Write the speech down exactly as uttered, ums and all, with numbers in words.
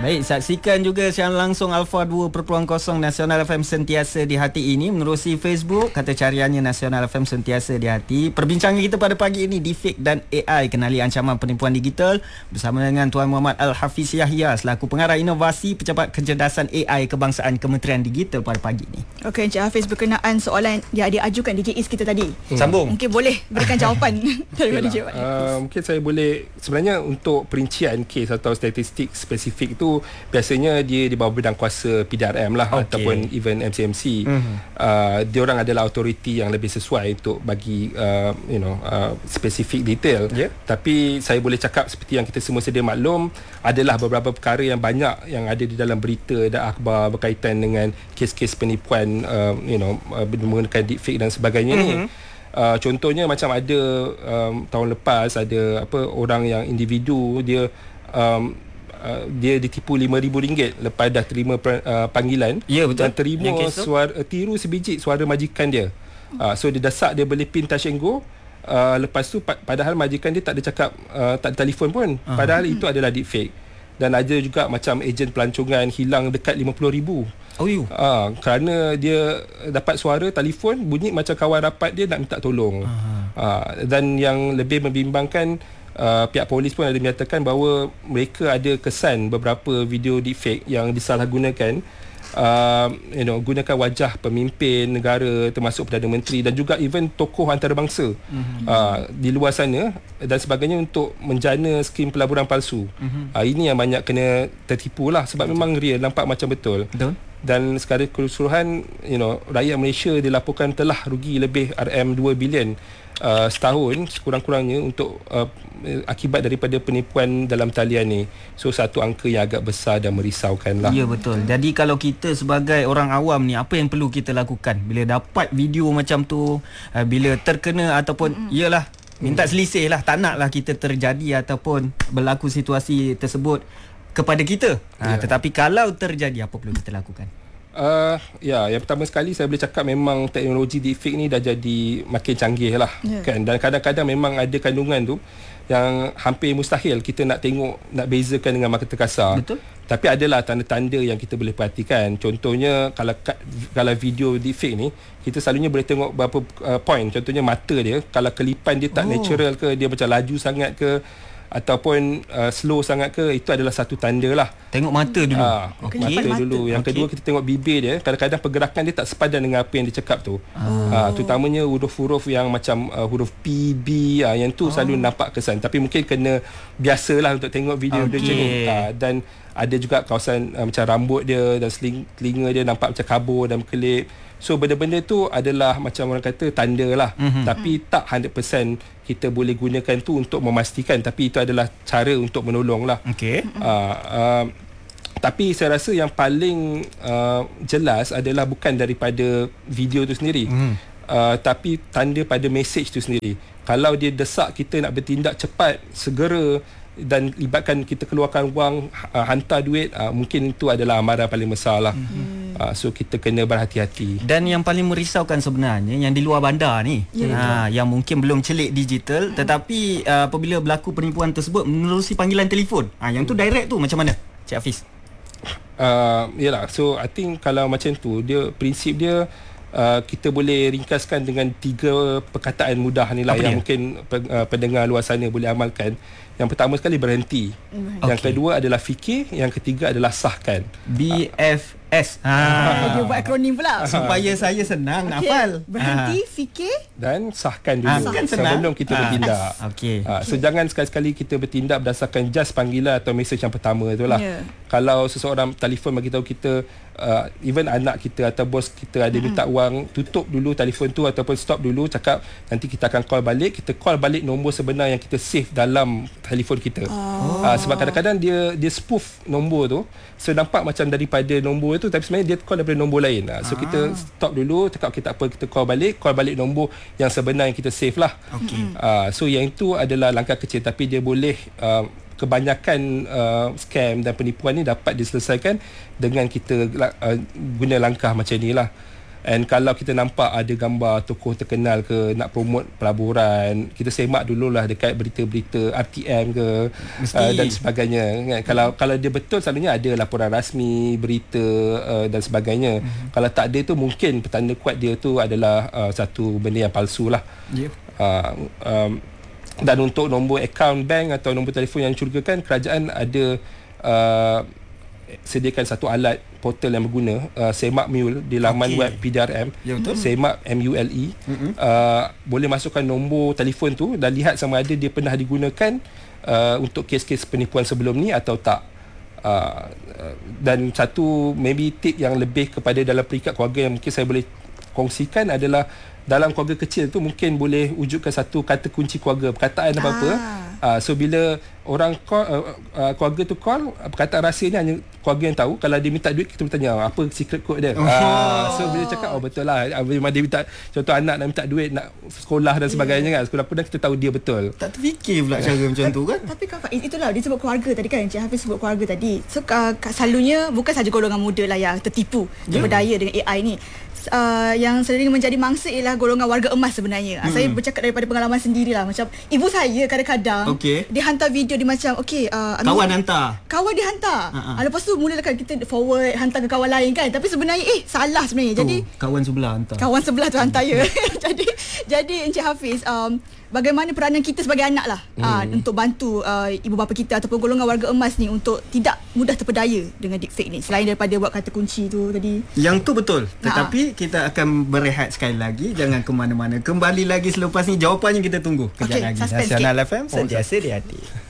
Baik, saksikan juga siaran langsung Alpha dua kosong kosong Nasional F M Sentiasa di Hati ini menerusi Facebook, kata cariannya Nasional F M Sentiasa di Hati. Perbincangan kita pada pagi ini, deepfake dan A I, kenali ancaman penipuan digital, bersama dengan Tuan Muhammad Al-Hafiz Yahya selaku pengarah inovasi Pejabat Kecerdasan A I Kebangsaan Kementerian Digital pada pagi ini. Okey, Encik Hafiz, berkenaan soalan yang diajukan D J Is kita tadi. Hmm. Sambung. Mungkin boleh berikan jawapan daripada D J Is. Uh, mungkin saya boleh, sebenarnya untuk perincian kes atau statistik spesifik tu biasanya dia di bawah bidang kuasa P D R M lah, okay, ataupun even M C M C. Mm-hmm. Uh, dia orang adalah authority yang lebih sesuai untuk bagi uh, you know uh, spesifik detail. Yeah. Tapi saya boleh cakap seperti yang kita semua sedia maklum, adalah beberapa perkara yang banyak yang ada di dalam berita dan akhbar berkaitan dengan kes-kes penipuan uh, you know uh, menggunakan deepfake dan sebagainya. Mm-hmm. ni. Uh, contohnya macam ada um, tahun lepas ada apa orang yang individu dia um, Uh, dia ditipu lima ribu ringgit lepas dah terima uh, panggilan, ya, betul, dan terima suara, uh, tiru sebiji suara majikan dia. Uh, so dia desak dia beli pin touch and go. Uh, lepas tu pa- padahal majikan dia tak ada cakap, uh, tak ada telefon pun. Uh-huh. Padahal itu adalah deepfake. Dan ada juga macam ejen pelancongan hilang dekat lima puluh ribu. Oh, you. Uh, kerana dia dapat suara telefon bunyi macam kawan rapat dia nak minta tolong. Uh-huh. Uh, dan yang lebih membimbangkan, Uh, pihak polis pun ada menyatakan bahawa mereka ada kesan beberapa video deepfake yang disalahgunakan, uh, you know, gunakan wajah pemimpin negara termasuk Perdana Menteri dan juga even tokoh antarabangsa mm-hmm. uh, di luar sana dan sebagainya untuk menjana skim pelaburan palsu. Mm-hmm. Uh, ini yang banyak kena tertipu lah, sebab betul, memang real, nampak macam betul. Betul. Dan secara keseluruhan, you know, rakyat Malaysia dilaporkan telah rugi lebih R M dua bilion Uh, setahun sekurang-kurangnya untuk uh, akibat daripada penipuan dalam talian ni. So satu angka yang agak besar dan merisaukan lah. Ya, betul. Jadi kalau kita sebagai orang awam ni, apa yang perlu kita lakukan bila dapat video macam tu, uh, bila terkena ataupun iyalah minta selisih lah, tak nak lah kita terjadi ataupun berlaku situasi tersebut kepada kita. Ha, yeah. Tetapi kalau terjadi, apa perlu kita lakukan? Uh, ya, yang pertama sekali saya boleh cakap memang teknologi deepfake ni dah jadi makin canggih lah, yeah, kan. Dan kadang-kadang memang ada kandungan tu yang hampir mustahil kita nak tengok, nak bezakan dengan mata kasar. Betul. Tapi adalah tanda-tanda yang kita boleh perhatikan. Contohnya kalau kalau video deepfake ni, kita selalunya boleh tengok beberapa uh, point. Contohnya mata dia, kalau kelipan dia tak oh. natural ke, dia macam laju sangat ke, ataupun uh, slow sangat ke, itu adalah satu tanda lah. Tengok mata dulu. Uh, okay. Mata, mata dulu. Yang okay. kedua, kita tengok bibir dia. Kadang-kadang pergerakan dia tak sepadan dengan apa yang dia cakap tu. Oh. Uh, terutamanya huruf-huruf yang macam uh, huruf P, B, uh, yang tu oh. selalu nampak kesan. Tapi mungkin kena biasalah untuk tengok video okay. dia macam ni. Uh, dan ada juga kawasan uh, macam rambut dia dan seling, telinga dia nampak macam kabur dan berkelip. So benda-benda tu adalah macam orang kata tanda lah. Mm-hmm. Tapi tak one hundred percent kita boleh gunakan tu untuk memastikan. Tapi itu adalah cara untuk menolong lah. Okay. Uh, uh, tapi saya rasa yang paling uh, jelas adalah bukan daripada video tu sendiri. Mm. Uh, tapi tanda pada message tu sendiri. Kalau dia desak kita nak bertindak cepat, segera, dan libatkan kita keluarkan wang, uh, hantar duit, uh, mungkin itu adalah amaran paling besar lah. Mm-hmm. uh, So kita kena berhati-hati. Dan yang paling merisaukan sebenarnya yang di luar bandar ni, yeah. uh, yang mungkin belum celik digital, mm. tetapi uh, apabila berlaku penipuan tersebut menerusi panggilan telefon, uh, yang tu direct tu macam mana, Cik Hafiz? Uh, yalah, so I think kalau macam tu, dia prinsip dia Uh, kita boleh ringkaskan dengan tiga perkataan mudah ni lah. Apa yang dia? Mungkin uh, pendengar luar sana boleh amalkan. Yang pertama sekali, berhenti. Okay. Yang kedua adalah fikir. Yang ketiga adalah sahkan. B F S. Ha. Dia buat akronim pula supaya saya senang okay. hafal. Berhenti, ha. fikir dan sahkan dulu ha, kan sebelum kita ha. bertindak. Okay. Ha. So okay. jangan sekali-sekali kita bertindak berdasarkan just panggilan atau mesej yang pertama itulah. Yeah. Kalau seseorang telefon bagi tahu kita, uh, even anak kita atau bos kita ada minta wang, tutup dulu telefon tu ataupun stop dulu, cakap nanti kita akan call balik. Kita call balik nombor sebenar yang kita save dalam telefon kita. Oh. Uh, sebab kadang-kadang dia dia spoof nombor tu. So nampak macam daripada nombor tu, tapi sebenarnya dia call daripada nombor lain. Uh, so ah. kita stop dulu, cakap kita apa, kita call balik, call balik nombor yang sebenar yang kita save lah. Okay. Uh, so yang itu adalah langkah kecil, tapi dia boleh uh, kebanyakan uh, scam dan penipuan ni dapat diselesaikan dengan kita uh, guna langkah macam ni lah. And kalau kita nampak ada gambar tokoh terkenal ke nak promote pelaburan, kita semak dululah dekat berita-berita R T M ke uh, dan sebagainya kan. Kalau kalau dia betul, selalunya ada laporan rasmi, berita uh, dan sebagainya. Mm-hmm. Kalau tak ada tu, mungkin petanda kuat dia tu adalah uh, satu benda yang palsu lah. Yeah. Uh, um, dan untuk nombor akaun bank atau nombor telefon yang mencurigakan, kerajaan ada uh, sediakan satu alat portal yang berguna, uh, Semak Mule di laman okay. web P D R M. Ya, betul. Semak M U L E. Mm-hmm. Uh, boleh masukkan nombor telefon tu dan lihat sama ada dia pernah digunakan uh, untuk kes-kes penipuan sebelum ni atau tak. Uh, dan satu maybe tip yang lebih kepada dalam peringkat keluarga yang mungkin saya boleh kongsikan adalah dalam keluarga kecil tu mungkin boleh wujudkan satu kata kunci keluarga, perkataan ah. apa-apa. Uh, so bila orang call, uh, uh, keluarga tu call, perkataan rahsia ni hanya keluarga yang tahu. Kalau dia minta duit, kita bertanya apa secret code dia. Oh. Uh, so bila cakap, oh betul lah, memang dia minta, contoh anak nak minta duit nak sekolah dan sebagainya yeah. kan, sekolah pun kita tahu dia betul. Tak terfikir pula cara macam tu kan. Tapi Kak Faiz, itulah dia sebut keluarga tadi kan, Encik Hafiz sebut keluarga tadi. So uh, selalunya bukan sahaja golongan muda lah yang tertipu, yeah. terpedaya dengan A I ni. Uh, yang sering menjadi mangsa ialah golongan warga emas sebenarnya. Hmm. Saya bercakap daripada pengalaman sendirilah. Macam ibu saya kadang-kadang okay. dia hantar video dia macam okey uh, kawan hantar. Kawan dia hantar. Uh-huh. Uh, lepas tu mulakan kita forward hantar ke kawan lain kan. Tapi sebenarnya eh salah sebenarnya. Tu, jadi kawan sebelah hantar. Kawan sebelah tu hantar ya. jadi jadi Encik Hafiz, um, bagaimana peranan kita sebagai anak lah hmm. uh, untuk bantu uh, ibu bapa kita ataupun golongan warga emas ni untuk tidak mudah terpedaya dengan deepfake ni, selain daripada buat kata kunci tu tadi. Yang tu betul. Tetapi ha. kita akan berehat sekali lagi, jangan ke mana-mana. Kembali lagi selepas ni, jawapannya kita tunggu kejap okay, lagi. Nasional F M, sentiasa di hati.